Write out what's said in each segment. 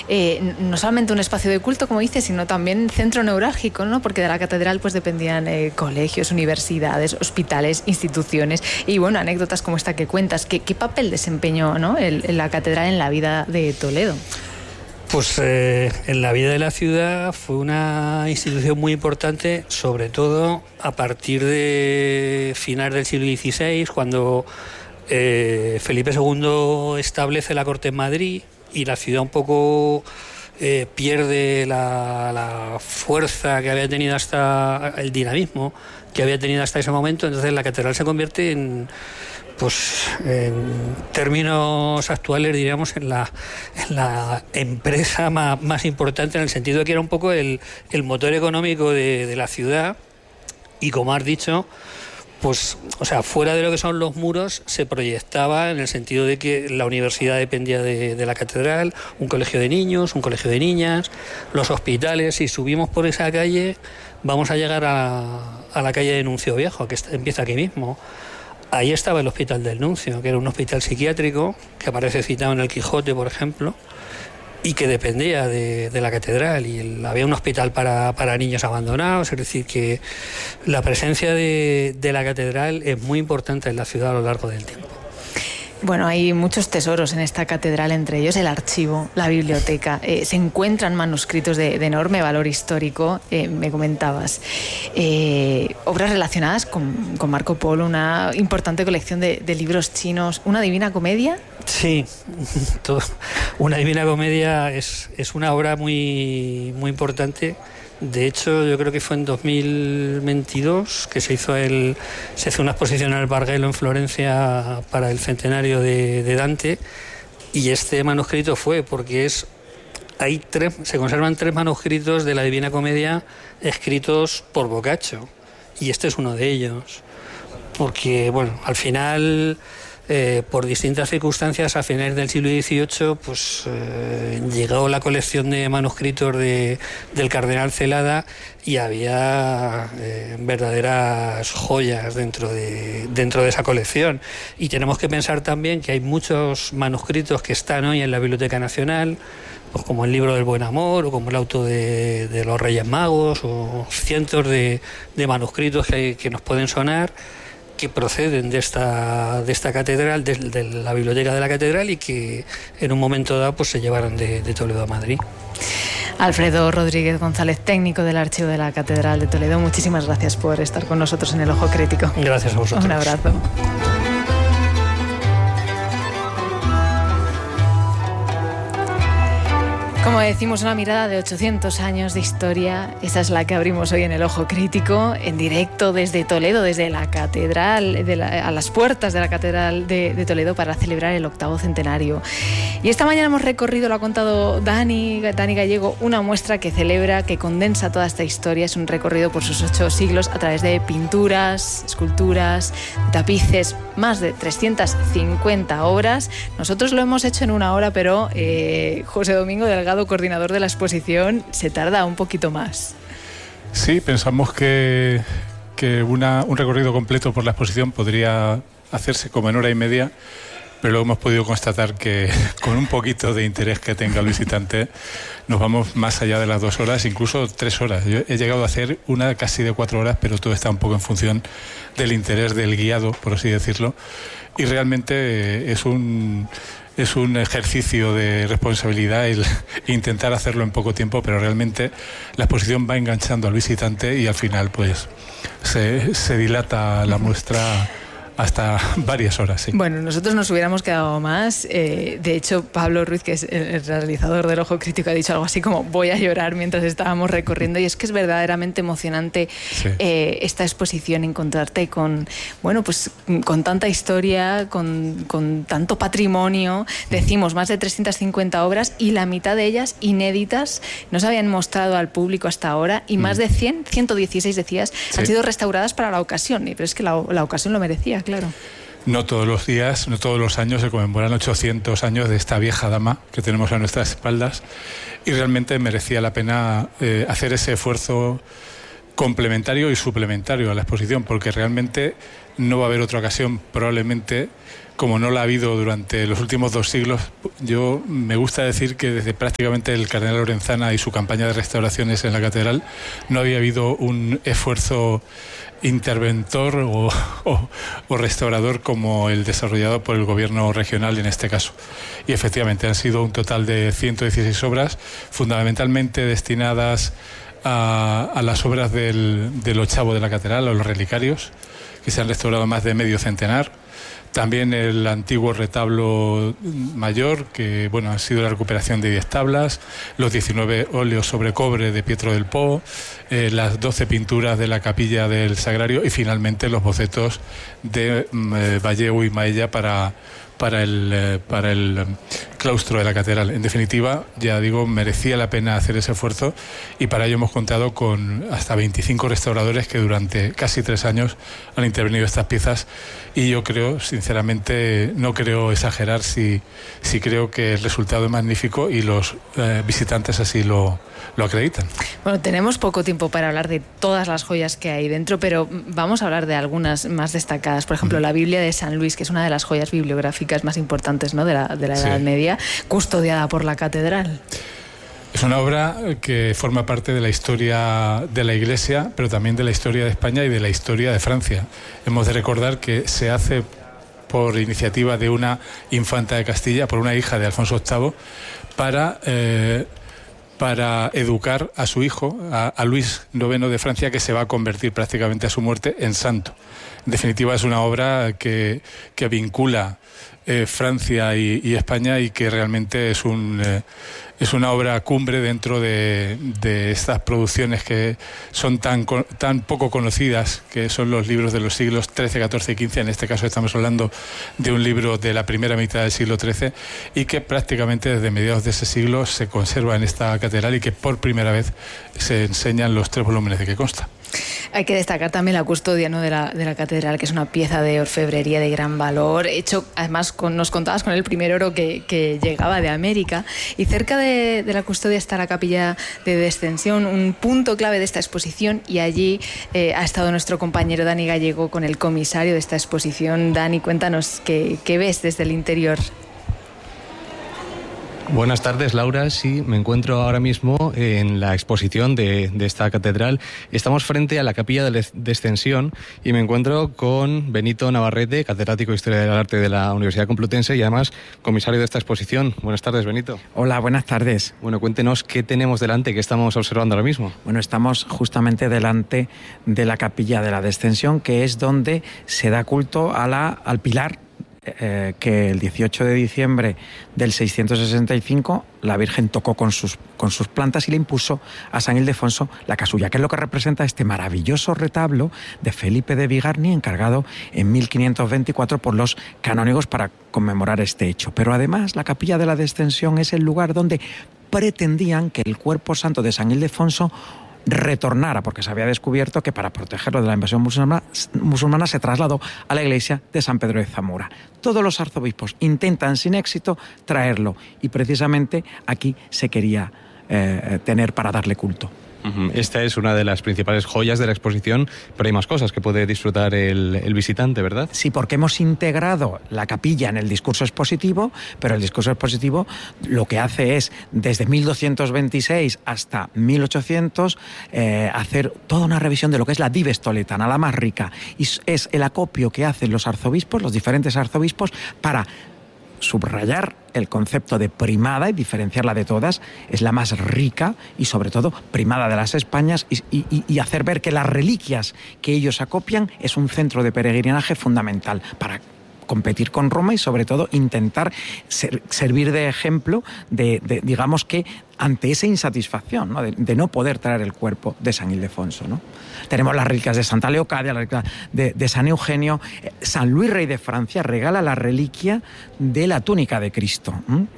no solamente un espacio de culto, como dices, sino también centro neurálgico, ¿no? Porque de la catedral pues dependían colegios, universidades, hospitales, instituciones y bueno, anécdotas como esta que cuentas. ¿Qué papel desempeñó, ¿no? la catedral en la vida de Toledo? Pues en la vida de la ciudad fue una institución muy importante, sobre todo a partir de finales del siglo XVI, cuando Felipe II establece la corte en Madrid y la ciudad un poco pierde la fuerza que había tenido hasta el dinamismo que había tenido hasta ese momento. Entonces la catedral se convierte en términos actuales, diríamos, en la empresa más importante, en el sentido de que era un poco el motor económico de la ciudad. Y como has dicho, pues, o sea, fuera de lo que son los muros se proyectaba en el sentido de que la universidad dependía de la catedral, un colegio de niños, un colegio de niñas, los hospitales. Si subimos por esa calle vamos a llegar a la calle de Nuncio Viejo, que empieza aquí mismo. Ahí estaba el Hospital del Nuncio, que era un hospital psiquiátrico que aparece citado en el Quijote, por ejemplo, y que dependía de la catedral, y había un hospital para niños abandonados. Es decir, que la presencia de la catedral es muy importante en la ciudad a lo largo del tiempo. Bueno, hay muchos tesoros en esta catedral, entre ellos el archivo, la biblioteca. Se encuentran manuscritos de enorme valor histórico, me comentabas. Obras relacionadas con Marco Polo, una importante colección de libros chinos, una Divina Comedia. Sí, una Divina Comedia es una obra muy, muy importante. De hecho, yo creo que fue en 2022 que se hizo una exposición en el Bargello en Florencia para el centenario de Dante, y este manuscrito fue porque se conservan 3 manuscritos de la Divina Comedia escritos por Boccaccio, y este es uno de ellos, porque bueno, al final por distintas circunstancias a finales del siglo XVIII llegó la colección de manuscritos del cardenal Celada, y había verdaderas joyas dentro de esa colección. Y tenemos que pensar también que hay muchos manuscritos que están hoy en la Biblioteca Nacional, pues como el Libro del Buen Amor, o como el Auto de los Reyes Magos, o cientos de manuscritos que nos pueden sonar, que proceden de esta catedral, de la biblioteca de la catedral, y que en un momento dado pues se llevaron de Toledo a Madrid. Alfredo Rodríguez González, técnico del Archivo de la Catedral de Toledo, muchísimas gracias por estar con nosotros en El Ojo Crítico. Gracias a vosotros. Un abrazo. Como decimos, una mirada de 800 años de historia. Esa es la que abrimos hoy en El Ojo Crítico, en directo desde Toledo, desde la catedral, a las puertas de la Catedral de Toledo, para celebrar el 8º centenario. Y esta mañana hemos recorrido, lo ha contado Dani Gallego, una muestra que celebra, que condensa toda esta historia. Es un recorrido por sus 8 siglos a través de pinturas, esculturas, tapices, más de 350 obras. Nosotros lo hemos hecho en 1 hora, pero José Domingo Delgado, coordinador de la exposición, se tarda un poquito más. Sí, pensamos que un recorrido completo por la exposición podría hacerse como en 1 hora y media, pero luego hemos podido constatar que con un poquito de interés que tenga el visitante nos vamos más allá de las 2 horas, incluso 3 horas. Yo he llegado a hacer una casi de 4 horas, pero todo está un poco en función del interés del guiado, por así decirlo, y realmente es un ejercicio de responsabilidad el intentar hacerlo en poco tiempo, pero realmente la exposición va enganchando al visitante y al final pues se dilata la muestra hasta varias horas, sí. Bueno, nosotros nos hubiéramos quedado más. De hecho, Pablo Ruiz, que es el realizador del Ojo Crítico, ha dicho algo así como voy a llorar mientras estábamos recorriendo, y es que es verdaderamente emocionante, sí, esta exposición, encontrarte con tanta historia, con tanto patrimonio. Decimos, más de 350 obras, y la mitad de ellas inéditas, no se habían mostrado al público hasta ahora, y más de 116 decías, sí, han sido restauradas para la ocasión, pero es que la ocasión lo merecía. Claro. No todos los días, no todos los años se conmemoran 800 años de esta vieja dama que tenemos a nuestras espaldas, y realmente merecía la pena hacer ese esfuerzo complementario y suplementario a la exposición, porque realmente no va a haber otra ocasión probablemente como no la ha habido durante los últimos 2 siglos. Yo me gusta decir que desde prácticamente el cardenal Lorenzana y su campaña de restauraciones en la catedral no había habido un esfuerzo interventor o restaurador como el desarrollado por el gobierno regional en este caso. Y efectivamente han sido un total de 116 obras, fundamentalmente destinadas a las obras del ochavo de la catedral, a los relicarios, que se han restaurado más de medio centenar. También el antiguo retablo mayor, que bueno, ha sido la recuperación de 10 tablas, los 19 óleos sobre cobre de Pietro del Po, las 12 pinturas de la capilla del Sagrario y finalmente los bocetos de Vallejo y Maella para el claustro de la catedral. En definitiva, ya digo, merecía la pena hacer ese esfuerzo y para ello hemos contado con hasta 25 restauradores que durante casi 3 años han intervenido estas piezas y yo creo, sinceramente, no creo exagerar si creo que el resultado es magnífico y los visitantes así lo acreditan. Bueno, tenemos poco tiempo para hablar de todas las joyas que hay dentro, pero vamos a hablar de algunas más destacadas. Por ejemplo, la Biblia de San Luis, que es una de las joyas bibliográficas más importantes, ¿no?, de la Edad Media, custodiada por la catedral. Es una obra que forma parte de la historia de la Iglesia, pero también de la historia de España y de la historia de Francia. Hemos de recordar que se hace por iniciativa de una infanta de Castilla, por una hija de Alfonso VIII, para educar a su hijo, a Luis IX de Francia, que se va a convertir prácticamente a su muerte en santo. En definitiva, es una obra que vincula Francia y España y que realmente es una obra cumbre dentro de estas producciones que son tan poco conocidas, que son los libros de los siglos XIII, XIV y XV. En este caso estamos hablando de un libro de la primera mitad del siglo XIII y que prácticamente desde mediados de ese siglo se conserva en esta catedral y que por primera vez se enseñan los 3 volúmenes de que consta. Hay que destacar también la custodia, ¿no?, de la catedral, que es una pieza de orfebrería de gran valor, hecho, además, nos contabas, con el primer oro que llegaba de América. Y cerca de la custodia está la capilla de Descensión, un punto clave de esta exposición, y allí ha estado nuestro compañero Dani Gallego con el comisario de esta exposición. Dani, cuéntanos qué ves desde el interior. Buenas tardes, Laura. Sí, me encuentro ahora mismo en la exposición de esta catedral. Estamos frente a la capilla de Descensión y me encuentro con Benito Navarrete, catedrático de Historia del Arte de la Universidad Complutense y además comisario de esta exposición. Buenas tardes, Benito. Hola, buenas tardes. Bueno, cuéntenos qué tenemos delante, qué estamos observando ahora mismo. Bueno, estamos justamente delante de la capilla de la Descensión, que es donde se da culto al pilar que el 18 de diciembre del 665 la Virgen tocó con sus plantas y le impuso a San Ildefonso la casulla, que es lo que representa este maravilloso retablo de Felipe de Bigarny, encargado en 1524 por los canónigos para conmemorar este hecho. Pero además la capilla de la Descensión es el lugar donde pretendían que el cuerpo santo de San Ildefonso retornara, porque se había descubierto que para protegerlo de la invasión musulmana se trasladó a la iglesia de San Pedro de Zamora. Todos los arzobispos intentan sin éxito traerlo y precisamente aquí se quería tener para darle culto. Esta es una de las principales joyas de la exposición, pero hay más cosas que puede disfrutar el visitante, ¿verdad? Sí, porque hemos integrado la capilla en el discurso expositivo, pero el discurso expositivo lo que hace es, desde 1226 hasta 1800, hacer toda una revisión de lo que es la Dives Toledana, la más rica, y es el acopio que hacen los arzobispos, los diferentes arzobispos, para subrayar el concepto de primada y diferenciarla de todas. Es la más rica y sobre todo primada de las Españas y hacer ver que las reliquias que ellos acopian es un centro de peregrinaje fundamental para competir con Roma y sobre todo intentar servir de ejemplo digamos que ante esa insatisfacción, ¿no?, de no poder traer el cuerpo de San Ildefonso, ¿no? Tenemos las reliquias de Santa Leocadia, la reliquia de San Eugenio. San Luis, rey de Francia, regala la reliquia de la túnica de Cristo.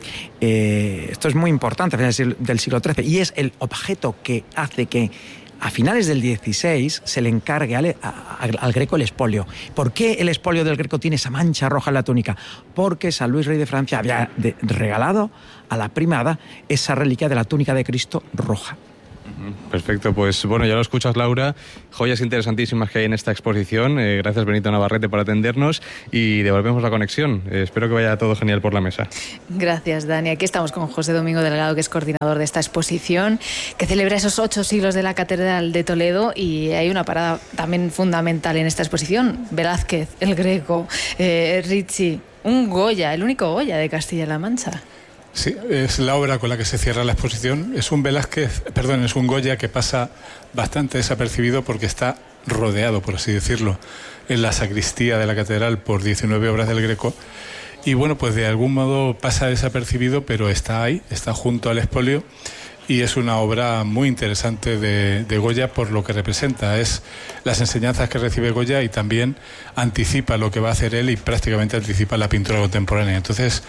Esto es muy importante del siglo XIII y es el objeto que hace que a finales del 16 se le encargue al Greco el expolio. ¿Por qué el expolio del Greco tiene esa mancha roja en la túnica? Porque San Luis, rey de Francia, había regalado a la primada esa reliquia de la túnica de Cristo roja. Perfecto, pues bueno, ya lo escuchas, Laura, joyas interesantísimas que hay en esta exposición. Gracias, Benito Navarrete, por atendernos y devolvemos la conexión. Espero que vaya todo genial por la mesa. Gracias, Dani. Aquí estamos con José Domingo Delgado, que es coordinador de esta exposición, que celebra esos 8 siglos de la Catedral de Toledo, y hay una parada también fundamental en esta exposición: Velázquez, El Greco, Ricci, un Goya, el único Goya de Castilla-La Mancha. Sí, es la obra con la que se cierra la exposición. Es un Goya que pasa bastante desapercibido porque está rodeado, por así decirlo, en la sacristía de la catedral por 19 obras del Greco. Y bueno, pues de algún modo pasa desapercibido, pero está ahí, está junto al expolio. Y es una obra muy interesante de Goya por lo que representa. Es las enseñanzas que recibe Goya y también anticipa lo que va a hacer él y prácticamente anticipa la pintura contemporánea. Entonces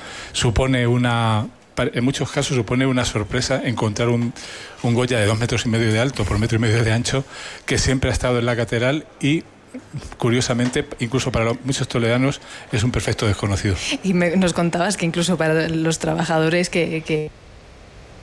en muchos casos supone una sorpresa encontrar un Goya de 2,5 metros de alto por 1,5 metros de ancho, que siempre ha estado en la catedral y, curiosamente, incluso para muchos toledanos, es un perfecto desconocido. Y nos contabas que incluso para los trabajadores que